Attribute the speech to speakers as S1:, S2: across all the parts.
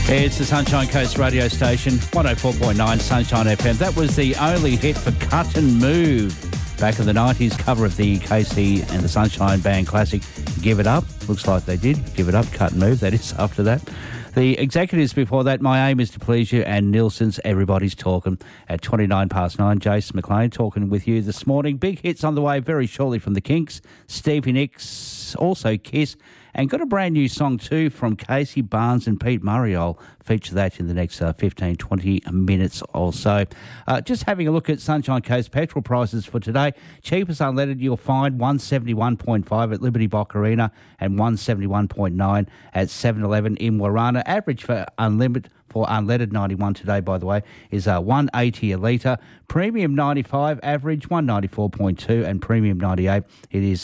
S1: It's the Sunshine Coast radio station, 104.9 Sunshine FM. That was the only hit for Cut and Move. Back in the 90s, cover of the Casey and the Sunshine Band classic, Give It Up. Looks like they did. Give It Up, Cut and Move, that is after that. The executives before that, My Aim Is to Please You, and Nilsson's Everybody's Talking at 29 past 9. Jason McLean talking with you this morning. Big hits on the way very shortly from the Kinks, Stevie Nicks, also Kiss, and got a brand new song too from Casey Barnes and Pete Murray. I'll feature that in the next 15, 20 minutes or so. Just having a look at Sunshine Coast petrol prices for today. Cheapest unleaded you'll find 171.5 at Liberty Bock Arena and 171.9 at 7-Eleven in Warana. Average for unleaded 91 today, by the way, is 180 a litre. Premium 95 average 194.2, and premium 98 it is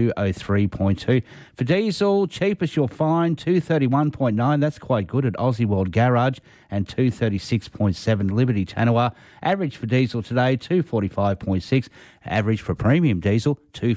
S1: 203.2. For diesel, cheapest you'll find 231.9. That's quite good at Aussie World Garage, and 236.7 Liberty Tanawa. Average for diesel today 245.6. Average for premium diesel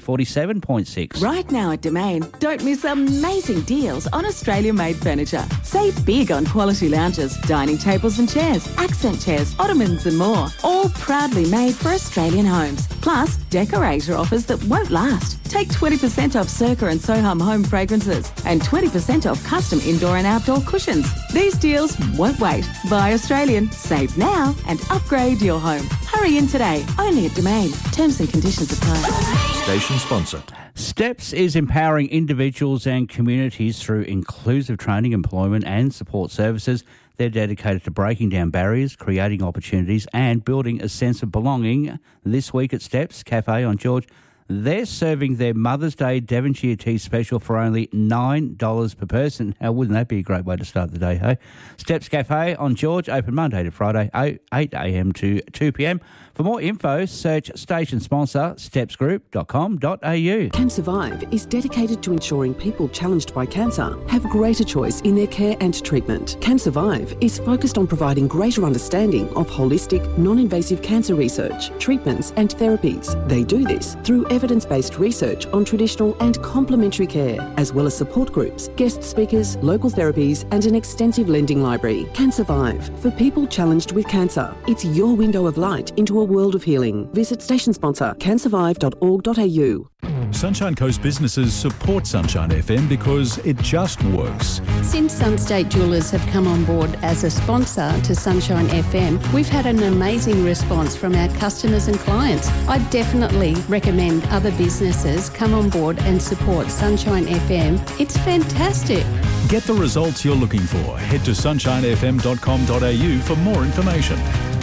S1: 247.6.
S2: Right now at Domain, don't miss amazing deals on Australia-made furniture. Save big on quality lounges, dining tables and chairs, accent chairs, ottomans and more. All proudly made for Australian homes. Plus, decorator offers that won't last. Take 20% off Circa and Soham home fragrances and 20% off custom indoor and outdoor cushions. These deals won't wait. Buy Australian, save now and upgrade your home. Hurry in today, only at Domain. Terms and conditions apply.
S3: Station sponsor.
S1: STEPS is empowering individuals and communities through inclusive training, employment and support services. They're dedicated to breaking down barriers, creating opportunities and building a sense of belonging. This week at STEPS Cafe on George, they're serving their Mother's Day Devonshire tea special for only $9 per person. Now, wouldn't that be a great way to start the day, hey? Steps Cafe on George, open Monday to Friday, 8 a.m. to 2 p.m. For more info, search station sponsor stepsgroup.com.au.
S4: Can Survive is dedicated to ensuring people challenged by cancer have greater choice in their care and treatment. Can Survive is focused on providing greater understanding of holistic, non-invasive cancer research, treatments and therapies. They do this through evidence-based research on traditional and complementary care, as well as support groups, guest speakers, local therapies and an extensive lending library. Can Survive, for people challenged with cancer. It's your window of light into a world of healing. Visit station sponsor cansurvive.org.au.
S3: Sunshine Coast businesses support Sunshine FM because it just works.
S5: Since Sunstate Jewellers have come on board as a sponsor to Sunshine FM, we've had an amazing response from our customers and clients. I definitely recommend other businesses come on board and support Sunshine FM. It's fantastic.
S3: Get the results you're looking for. Head to sunshinefm.com.au for more information.